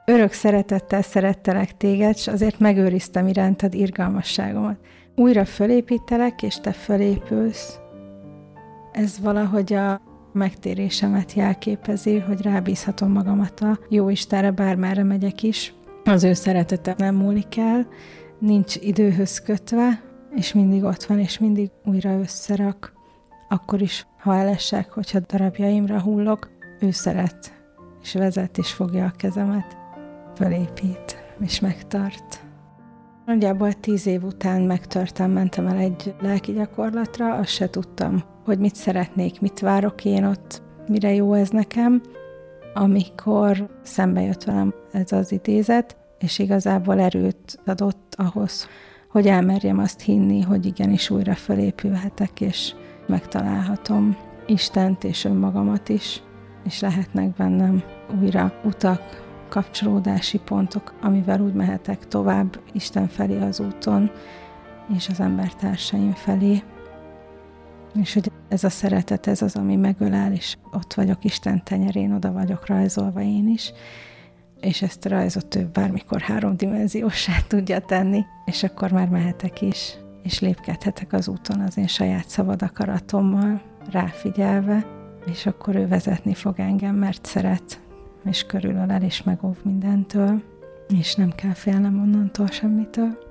Örök szeretettel szerettelek téged, s azért megőriztem irántad irgalmasságomat. Újra fölépítelek, és te fölépülsz. Ez valahogy a megtérésemet jelképezi, hogy rábízhatom magamat a Jóistenre, bármerre megyek is. Az ő szeretete nem múlik el, nincs időhöz kötve, és mindig ott van, és mindig újra összerak. Akkor is, ha elesek, hogyha darabjaimra hullok, ő szeret, és vezet, és fogja a kezemet, fölépít, és megtart. Nagyjából 10 év után megtörtem, mentem el egy lelki gyakorlatra, azt se tudtam, hogy mit szeretnék, mit várok én ott, mire jó ez nekem, amikor szembe jött velem ez az idézet, és igazából erőt adott ahhoz, hogy elmerjem azt hinni, hogy igenis újra fölépülhetek, és megtalálhatom Istent és önmagamat is, és lehetnek bennem újra utak, kapcsolódási pontok, amivel úgy mehetek tovább Isten felé az úton, és az embertársaim felé. És hogy ez a szeretet, ez az, ami megölel, és ott vagyok Isten tenyerén, oda vagyok rajzolva én is, és ezt a rajzot ő bármikor 3-dimenziósá tudja tenni, és akkor már mehetek is, és lépkedhetek az úton az én saját szabad akaratommal, ráfigyelve, és akkor ő vezetni fog engem, mert szeret, és körülölel, és megóv mindentől, és nem kell félnem onnantól semmitől.